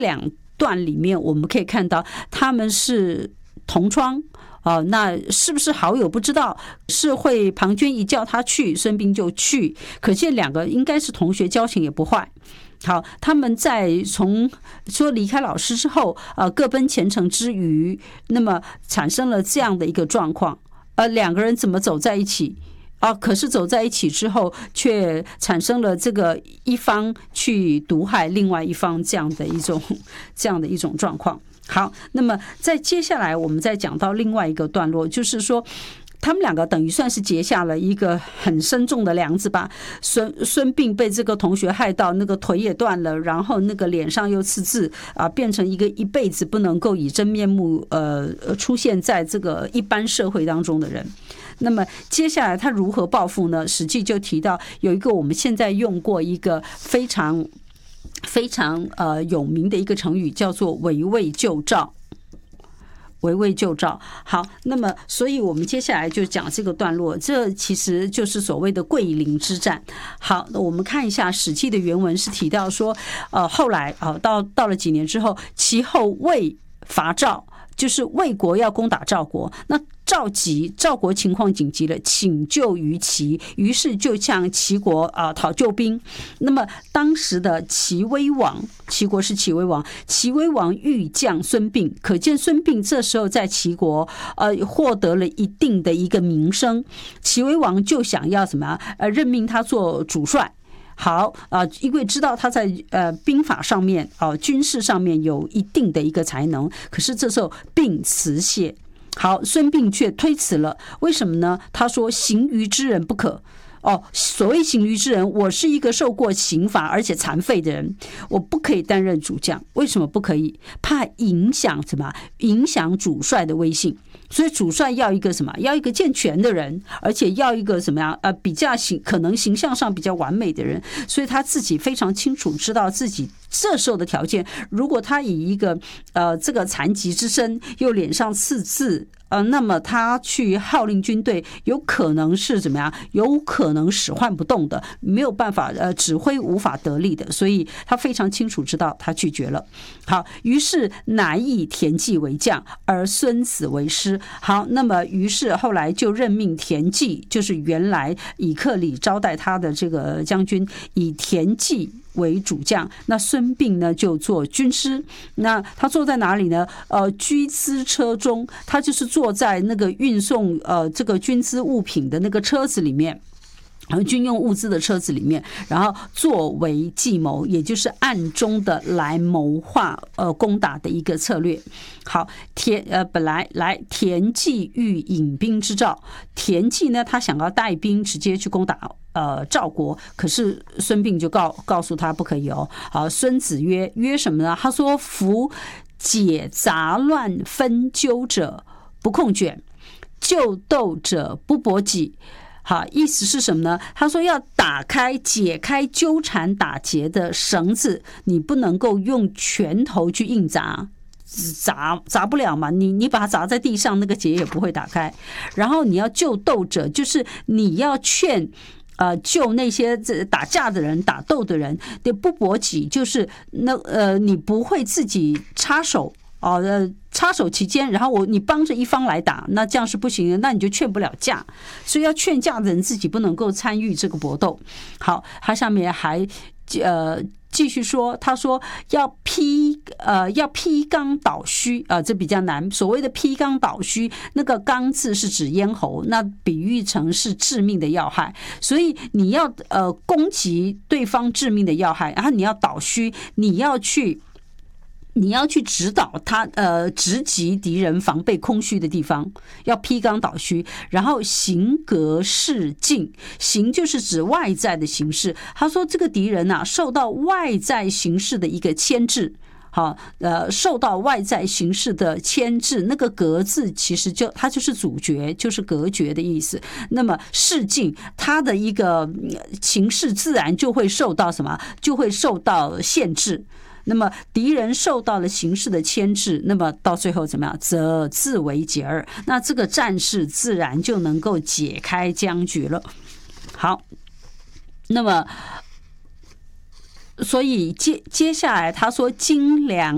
两段里面我们可以看到他们是同窗。那是不是好友不知道，是会庞涓一叫他去，孙膑就去，可见两个应该是同学，交情也不坏。好，他们在从说离开老师之后，各奔前程之余，那么产生了这样的一个状况，两个人怎么走在一起？可是走在一起之后，却产生了这个一方去毒害另外一方这样的一种状况。好，那么在接下来我们再讲到另外一个段落，就是说他们两个等于算是结下了一个很深重的梁子吧。孙膑被这个同学害到，那个腿也断了，然后那个脸上又刺字变成一个一辈子不能够以真面目出现在这个一般社会当中的人。那么接下来他如何报复呢？史记就提到有一个我们现在用过一个非常有名的一个成语，叫做围魏救赵。围魏救赵。好，那么所以我们接下来就讲这个段落，这其实就是所谓的桂林之战。好，那我们看一下史记的原文是提到说，后来到了几年之后，其后魏伐赵，就是魏国要攻打赵国，那赵国情况紧急了，请救于齐，于是就向齐国讨救兵。那么当时的齐威王，齐国是齐威王，齐威王欲将孙膑，可见孙膑这时候在齐国获得了一定的一个名声，齐威王就想要什么任命他做主帅。好因为知道他在兵法上面军事上面有一定的一个才能，可是这时候膑辞谢。好，孙膑却推辞了，为什么呢？他说行于之人不可。所谓行于之人，我是一个受过刑罚而且残废的人，我不可以担任主将。为什么不可以？怕影响什么？影响主帅的威信。所以主帅要一个什么？要一个健全的人，而且要一个什么样比较可能形象上比较完美的人。所以他自己非常清楚知道自己这时候的条件，如果他以一个这个残疾之身，又脸上刺字，那么他去号令军队，有可能是怎么样？有可能使唤不动的，没有办法指挥无法得力的，所以他非常清楚知道他拒绝了。好，于是乃以田忌为将，而孙子为师。好，那么于是后来就任命田忌，就是原来以克里招待他的这个将军，以田忌为主将，那孙膑呢就做军师。那他坐在哪里呢？居资车中，他就是坐在那个运送这个军资物品的那个车子里面，军用物资的车子里面，然后作为计谋，也就是暗中的来谋划攻打的一个策略。好，本来田忌欲引兵之赵，田忌呢他想要带兵直接去攻打赵国，可是孙膑就告诉他不可以哦。好，孙子约什么呢？他说夫解杂乱分纠者不控卷，救斗者不搏己。好，意思是什么呢？他说要解开纠缠打结的绳子，你不能够用拳头去硬砸不了嘛，你把它砸在地上，那个结也不会打开。然后你要救斗者，就是你要劝救那些打架的人、打斗的人，不搏己，就是你不会自己插手插手其间，然后你帮着一方来打，那这样是不行的，那你就劝不了架。所以要劝架的人自己不能够参与这个搏斗。好，他下面还继续说，他说要劈缸倒虚这比较难。所谓的劈缸倒虚，那个缸字是指咽喉，那比喻成是致命的要害。所以你要攻击对方致命的要害，然后你要倒虚，你要去指导他直击敌人防备空虚的地方，要劈缸倒虚。然后形格势境，形就是指外在的形式。他说这个敌人受到外在形式的一个牵制。好，受到外在形式的牵制，那个格字其实它就是阻绝，就是隔绝的意思。那么势境，它的一个情势自然就会受到什么？就会受到限制。那么敌人受到了形势的牵制，那么到最后怎么样？则自为解耳。那这个战事自然就能够解开僵局了。好，那么所以接下来他说精良